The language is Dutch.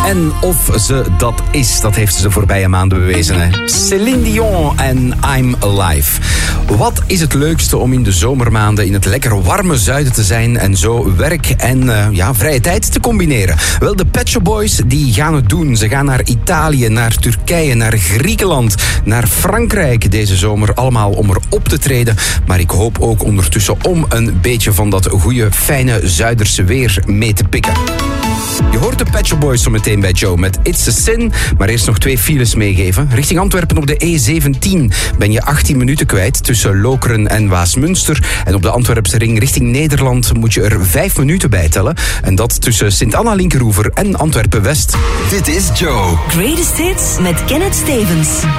En of ze dat is, dat heeft ze de voorbije maanden bewezen. Hè? Céline Dion en I'm Alive. Wat is het leukste om in de zomermaanden in het lekker warme zuiden te zijn en zo werk en vrije tijd te combineren? Wel, de Pet Shop Boys die gaan het doen. Ze gaan naar Italië, naar Turkije, naar Griekenland, naar Frankrijk deze zomer. Allemaal om erop te treden. Maar ik hoop ook ondertussen om een beetje van dat goede, fijne Zuiderse weer mee te pikken. Je hoort de Pet Shop Boys zo meteen bij Joe met It's a Sin. Maar eerst nog 2 files meegeven. Richting Antwerpen op de E17 ben je 18 minuten kwijt tussen Lokeren en Waasmunster. En op de Antwerpse ring richting Nederland moet je er 5 minuten bij tellen. En dat tussen Sint-Anna-Linkeroever en Antwerpen-West. Dit is Joe. Greatest Hits met Kenneth Stevens.